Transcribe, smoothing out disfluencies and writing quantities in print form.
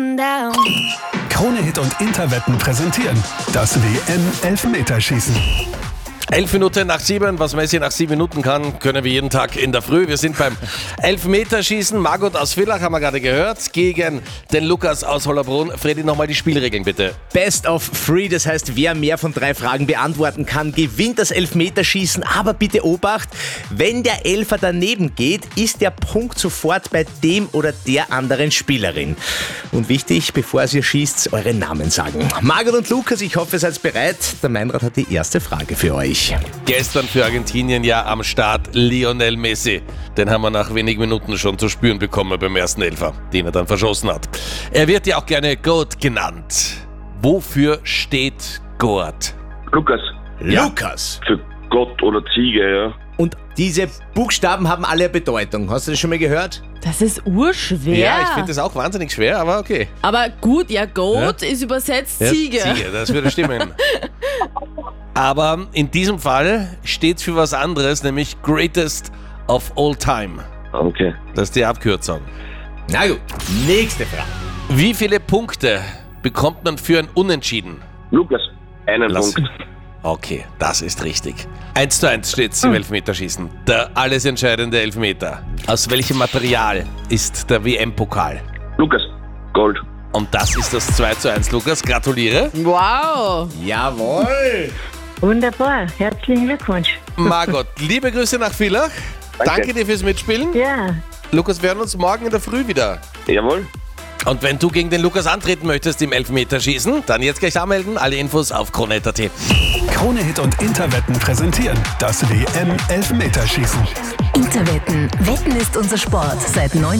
Krone-Hit und Interwetten präsentieren das WM-Elfmeterschießen. 11 Minuten nach 7, was Messi nach 7 Minuten kann, können wir jeden Tag in der Früh. Wir sind beim Elfmeterschießen. Margot aus Villach haben wir gerade gehört, gegen den Lukas aus Hollerbrunn. Freddy, nochmal die Spielregeln bitte. Best of 3, das heißt, wer mehr von 3 Fragen beantworten kann, gewinnt das Elfmeterschießen. Aber bitte Obacht, wenn der Elfer daneben geht, ist der Punkt sofort bei dem oder der anderen Spielerin. Und wichtig, bevor ihr schießt, eure Namen sagen. Margot und Lukas, ich hoffe, ihr seid bereit. Der Meinrad hat die erste Frage für euch. Gestern für Argentinien ja am Start Lionel Messi. Den haben wir nach wenigen Minuten schon zu spüren bekommen beim ersten Elfer, den er dann verschossen hat. Er wird ja auch gerne GOAT genannt. Wofür steht GOAT? Lukas. Ja. Lukas. Für Gott oder Ziege, ja. Und diese Buchstaben haben alle Bedeutung. Hast du das schon mal gehört? Das ist urschwer. Ja, ich finde das auch wahnsinnig schwer, aber okay. Aber gut, ja, Goat ist übersetzt Ziege. Ja, Ziege, das würde stimmen. Aber in diesem Fall steht es für was anderes, nämlich Greatest of All Time. Okay. Das ist die Abkürzung. Na gut, nächste Frage. Wie viele Punkte bekommt man für ein Unentschieden? Lukas, einen Punkt. Okay, das ist richtig. 1:1 steht's im Elfmeterschießen. Der alles entscheidende Elfmeter. Aus welchem Material ist der WM-Pokal? Lukas, Gold. Und das ist das 2:1, Lukas. Gratuliere. Wow. Jawohl. Wunderbar, herzlichen Glückwunsch. Margot, liebe Grüße nach Villach. Danke dir fürs Mitspielen. Ja, Lukas, wir hören uns morgen in der Früh wieder. Jawohl. Und wenn du gegen den Lukas antreten möchtest im Elfmeterschießen, dann jetzt gleich anmelden. Alle Infos auf Krone.at. Krone-Hit und Interwetten präsentieren das WM-Elfmeterschießen. Interwetten. Wetten ist unser Sport seit 19